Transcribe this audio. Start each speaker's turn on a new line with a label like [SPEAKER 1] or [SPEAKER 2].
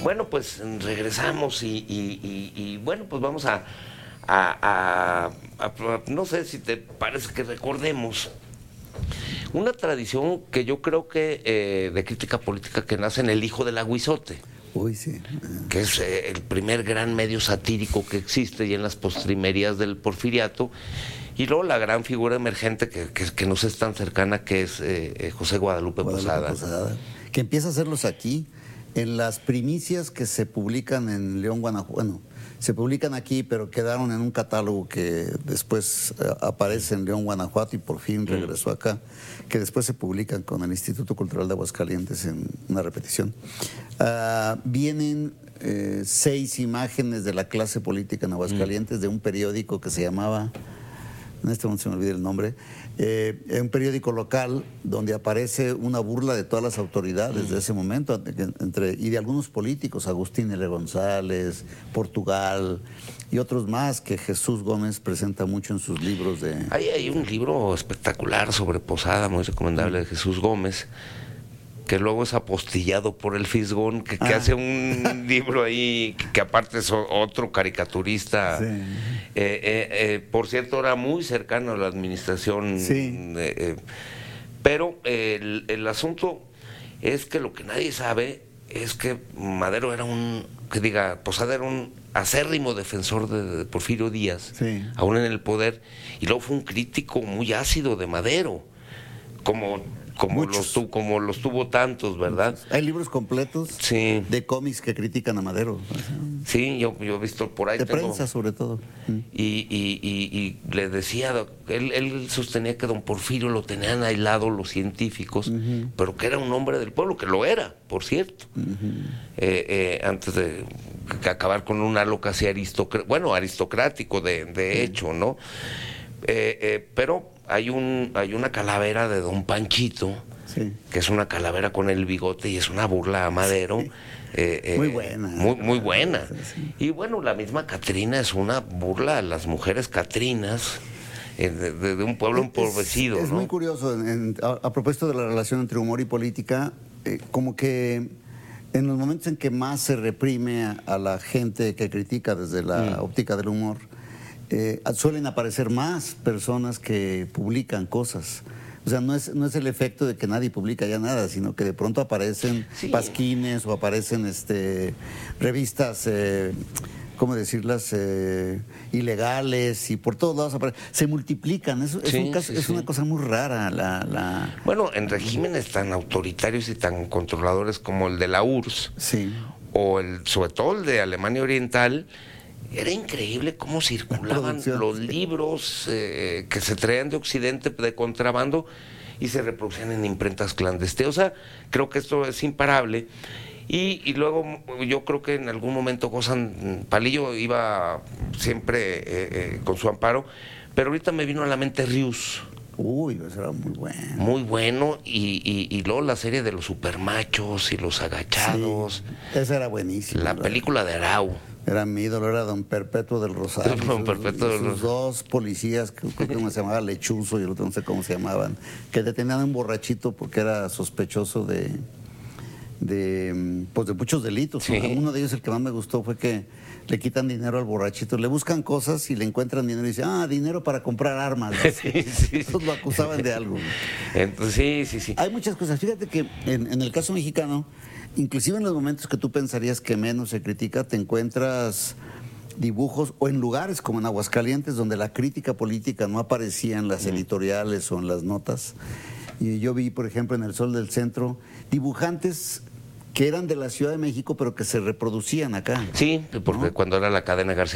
[SPEAKER 1] Bueno, pues regresamos y bueno, pues vamos no sé si te parece que recordemos una tradición que yo creo que de crítica política que nace en El Hijo del Aguizote.
[SPEAKER 2] Uy, sí.
[SPEAKER 1] Que es el primer gran medio satírico que existe y en las postrimerías del Porfiriato. Y luego la gran figura emergente que nos es tan cercana, que es José Guadalupe Posada.
[SPEAKER 2] Que empieza a hacerlos aquí, en las primicias que se publican en León, Guanajuato. Bueno, se publican aquí, pero quedaron en un catálogo que después aparece en León, Guanajuato, y por fin regresó acá, que después se publican con el Instituto Cultural de Aguascalientes en una repetición. Vienen 6 imágenes de la clase política en Aguascalientes, de un periódico que se llamaba... En este momento se me olvida el nombre, un periódico local donde aparece una burla de todas las autoridades de ese momento y de algunos políticos, Agustín L. González, Portugal y otros más que Jesús Gómez presenta mucho en sus libros de...
[SPEAKER 1] Hay un libro espectacular sobre Posada, muy recomendable, de Jesús Gómez, que luego es apostillado por el Fisgón, que hace un libro ahí, que aparte es otro caricaturista. Sí. Por cierto, era muy cercano a la administración. Sí. Pero el asunto es que lo que nadie sabe es que Madero era Posada era un acérrimo defensor de Porfirio Díaz, sí, aún en el poder, y luego fue un crítico muy ácido de Madero, como los tuvo tantos, ¿verdad?
[SPEAKER 2] Hay libros completos, sí, de cómics que critican a Madero.
[SPEAKER 1] Sí, yo he visto por ahí.
[SPEAKER 2] De prensa, sobre todo.
[SPEAKER 1] Y le decía, él sostenía que don Porfirio lo tenían aislado los científicos, pero que era un hombre del pueblo, que lo era, por cierto. Antes de acabar con un halo casi aristocrático de hecho, ¿no? Pero hay una calavera de don Panchito, sí, que es una calavera con el bigote y es una burla a Madero. Sí.
[SPEAKER 2] Muy buena.
[SPEAKER 1] Muy buena. Sí. Y bueno, la misma Catrina es una burla a las mujeres catrinas de un pueblo empobrecido.
[SPEAKER 2] Es
[SPEAKER 1] ¿no?
[SPEAKER 2] muy curioso, a propósito de la relación entre humor y política, como que en los momentos en que más se reprime a la gente que critica desde la óptica del humor, suelen aparecer más personas que publican cosas. O sea, no es el efecto de que nadie publica ya nada, sino que de pronto aparecen pasquines o aparecen revistas, ¿cómo decirlas? Ilegales, y por todos lados aparecen. Se multiplican. Es una cosa muy rara.
[SPEAKER 1] Bueno, en regímenes tan autoritarios y tan controladores como el de la URSS, sí, o sobre todo el de Alemania Oriental, era increíble cómo circulaban los libros que se traían de Occidente de contrabando y se reproducían en imprentas clandestinas. O sea, creo que esto es imparable. Y luego yo creo que en algún momento Palillo iba siempre con su amparo, pero ahorita me vino a la mente Rius.
[SPEAKER 2] Uy, eso era muy bueno.
[SPEAKER 1] Muy bueno, y luego la serie de los supermachos y los agachados.
[SPEAKER 2] Sí, esa era buenísima.
[SPEAKER 1] La película de Arau.
[SPEAKER 2] Era mi ídolo, era don Perpetuo del Rosario.
[SPEAKER 1] Don Perpetuo del Rosario.
[SPEAKER 2] Sus 2 policías, creo que uno se llamaba Lechuzo y el otro no sé cómo se llamaban, que detenían a un borrachito porque era sospechoso de muchos delitos. Sí. Uno de ellos, el que más me gustó, fue que le quitan dinero al borrachito, le buscan cosas y le encuentran dinero y dicen, dinero para comprar armas. Entonces lo acusaban de algo.
[SPEAKER 1] Entonces, sí.
[SPEAKER 2] Hay muchas cosas. Fíjate que en el caso mexicano, inclusive en los momentos que tú pensarías que menos se critica, te encuentras dibujos, o en lugares como en Aguascalientes, donde la crítica política no aparecía en las editoriales o en las notas. Y yo vi, por ejemplo, en El Sol del Centro, dibujantes que eran de la Ciudad de México, pero que se reproducían acá.
[SPEAKER 1] Sí, porque cuando era la cadena García